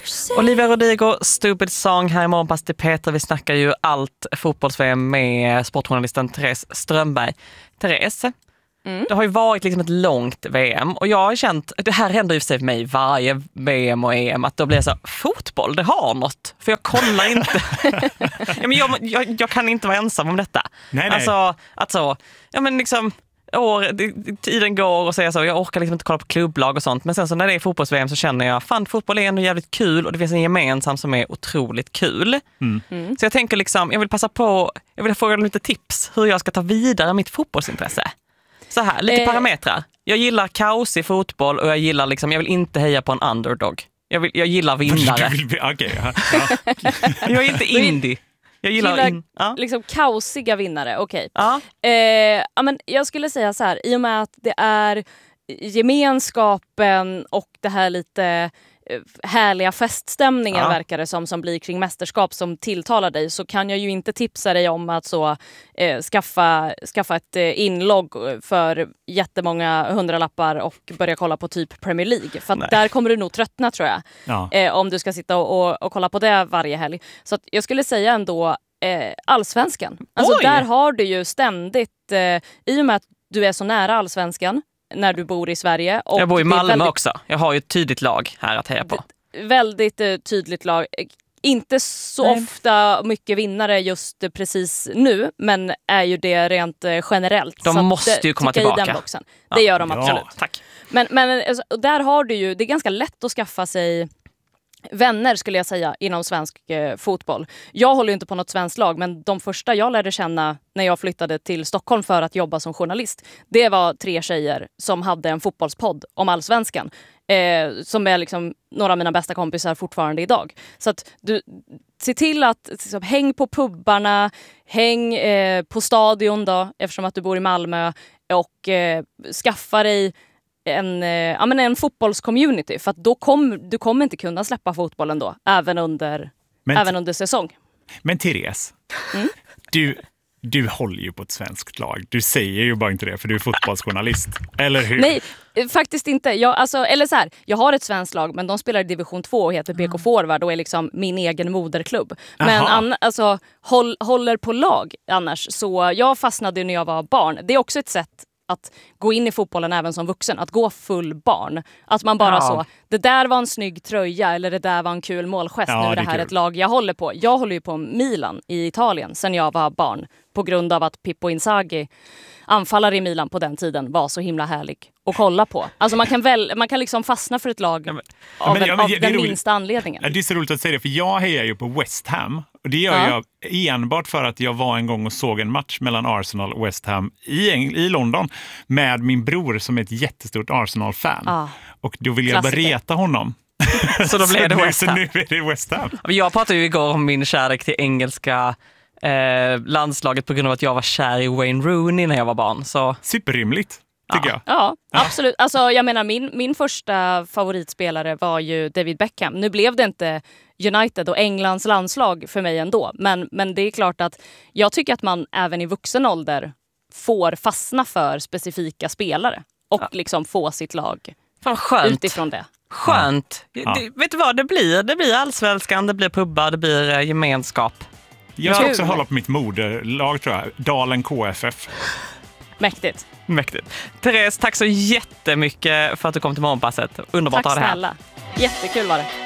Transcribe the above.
Olivia Rodrigo, Stupid Song här i Morgonpass till Peter. Vi snackar ju allt fotbolls-VM med sportjournalisten Therese Strömberg. Therese, det har ju varit liksom ett långt VM och jag har känt, det här händer ju för mig varje VM och EM, att då blir jag så, fotboll, det har något. För jag kollar inte. Ja, men jag kan inte vara ensam om detta. Nej. Alltså, ja men liksom, tiden går och så är så, jag orkar liksom inte kolla på klubblag och sånt. Men sen så när det är fotbolls-VM så känner jag, fan, fotboll är ändå jävligt kul och det finns en gemensam som är otroligt kul. Så jag tänker liksom, jag vill fråga lite tips hur jag ska ta vidare mitt fotbollsintresse. Så här, lite parametrar. Jag gillar kaos i fotboll och jag gillar liksom, jag vill inte heja på en underdog. Jag gillar vinnare. Jag är inte indie. Jag gillar liksom kaosiga vinnare, okej. Ja. Men jag skulle säga så här, i och med att det är gemenskapen och det här lite härliga feststämningen verkar det som blir kring mästerskap som tilltalar dig, så kan jag ju inte tipsa dig om att skaffa ett inlogg för jättemånga hundralappar och börja kolla på typ Premier League. För att där kommer du nog tröttna, tror jag. Ja. Om du ska sitta och kolla på det varje helg. Så att jag skulle säga ändå Allsvenskan. Alltså där har du ju ständigt, i och med att du är så nära Allsvenskan när du bor i Sverige. Och jag bor i Malmö också. Jag har ju ett tydligt lag här att heja på. Väldigt tydligt lag. Inte så ofta mycket vinnare just precis nu, men är ju det rent generellt. De måste ju komma tillbaka. Det gör de absolut. Tack. Men alltså, där har du ju, det är ganska lätt att skaffa sig vänner, skulle jag säga, inom svensk fotboll. Jag håller ju inte på något svenskt lag, men de första jag lärde känna när jag flyttade till Stockholm för att jobba som journalist, det var 3 tjejer som hade en fotbollspodd om Allsvenskan. Som är liksom några av mina bästa kompisar fortfarande idag. Så att du se till att liksom, häng på pubbarna, häng på stadion då, eftersom att du bor i Malmö, och skaffa dig en fotbollscommunity, för att du kommer inte kunna släppa fotbollen då, även under säsong. Men Therese, du håller ju på ett svenskt lag. Du säger ju bara inte det för du är fotbollsjournalist, eller hur? Nej, faktiskt inte. Jag har ett svenskt lag, men de spelar i division 2 och heter BK Forward och är liksom min egen moderklubb. Men håller på lag annars. Så jag fastnade när jag var barn. Det är också ett sätt att gå in i fotbollen även som vuxen, att gå full barn. Att man bara det där var en snygg tröja eller det där var en kul målgest. Nu är det här ett lag jag håller på. Jag håller ju på Milan i Italien sen jag var barn, på grund av att Pippo Inzaghi, anfallare i Milan på den tiden, var så himla härlig att kolla på. Alltså man kan liksom fastna för ett lag av den minsta anledningen. Det är så roligt att säga det, för jag hejar ju på West Ham. Och det gör jag enbart för att jag var en gång och såg en match mellan Arsenal och West Ham i London med min bror som är ett jättestort Arsenal-fan. Och då vill jag bara reta honom. Så då blev det West Ham. Så nu är det West Ham. Jag pratade ju igår om min kärlek till engelska landslaget på grund av att jag var kär i Wayne Rooney när jag var barn. Så. Superrimligt, tycker jag. Ja, absolut. Alltså, jag menar, min första favoritspelare var ju David Beckham. Nu blev det inte United och Englands landslag för mig ändå. Men det är klart att jag tycker att man även i vuxen ålder får fastna för specifika spelare. Och liksom få sitt lag utifrån det. Skönt. Vet du vad det blir? Det blir Allsvenskan, det blir pubbar, det blir gemenskap. Jag ska också hålla på mitt moderlag, tror jag. Dalen KFF. Mäktigt. Therese, tack så jättemycket för att du kom till Morgonpasset. Underbart att ha det här. Tack snälla. Jättekul var det.